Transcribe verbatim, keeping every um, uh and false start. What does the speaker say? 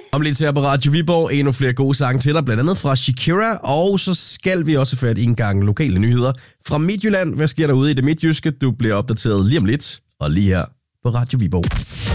Om lidt her på Radio Viborg, endnu flere gode sange til dig, blandt andet fra Shakira, og så skal vi også fat i en gang lokale nyheder fra Midtjylland. Hvad sker der ude i det midtjyske? Du bliver opdateret lige om lidt, og lige her på Radio Viborg.